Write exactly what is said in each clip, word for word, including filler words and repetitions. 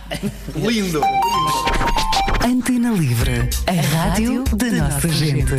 Lindo! Antena Livre, a rádio da nossa gente.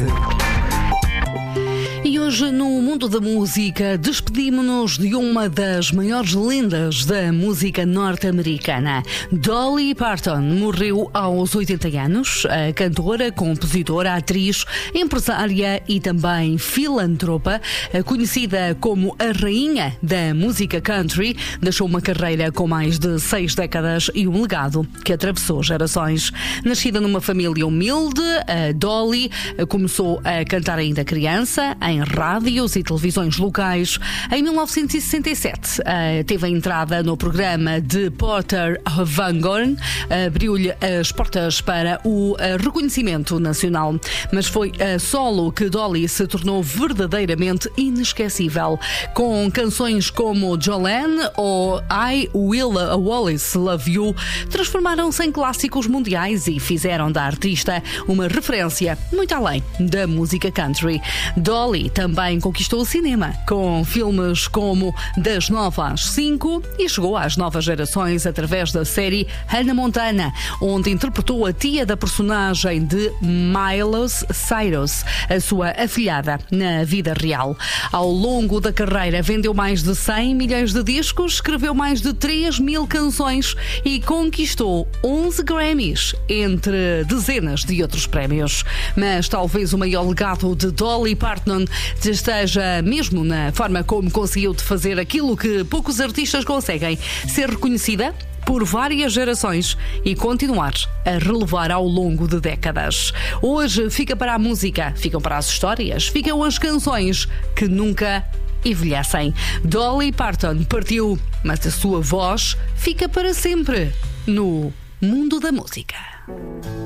E hoje, no mundo da música, despedimos-nos de uma das maiores lendas da música norte-americana. Dolly Parton morreu aos oitenta anos. A cantora, compositora, atriz, empresária e também filantropa, conhecida como a rainha da música country, deixou uma carreira com mais de seis décadas e um legado que atravessou gerações. Nascida numa família humilde, a Dolly começou a cantar ainda criança, em rádios e televisões locais. Em mil novecentos e sessenta e sete, uh, teve a entrada no programa de Porter Vaughan, abriu-lhe as portas para o uh, reconhecimento nacional. Mas foi a solo que Dolly se tornou verdadeiramente inesquecível, com canções como Jolene ou I Will Always Love You, transformaram-se em clássicos mundiais e fizeram da artista uma referência muito além da música country. Dolly também conquistou o cinema, com filmes como Das Nove às Cinco, e chegou às novas gerações através da série Hannah Montana, onde interpretou a tia da personagem de Miley Cyrus, a sua afilhada na vida real. Ao longo da carreira vendeu mais de cem milhões de discos, escreveu mais de três mil canções e conquistou onze Grammys, entre dezenas de outros prémios. Mas talvez o maior legado de Dolly Parton esteja mesmo na forma como conseguiu de fazer aquilo que poucos artistas conseguem: ser reconhecida por várias gerações e continuar a relevar ao longo de décadas. Hoje fica para a música, ficam para as histórias, ficam as canções que nunca envelhecem. Dolly Parton partiu, mas a sua voz fica para sempre no mundo da música.